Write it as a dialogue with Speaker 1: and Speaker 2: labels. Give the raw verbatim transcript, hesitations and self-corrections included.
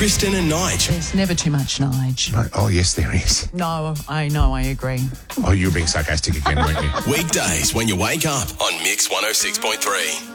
Speaker 1: Kristen and Nige.
Speaker 2: There's never too much, Nige.
Speaker 3: No, oh, yes, there is.
Speaker 2: No, I know, I agree.
Speaker 3: Oh, you were being sarcastic again, weren't you?
Speaker 1: Weekdays when you wake up on Mix one oh six point three.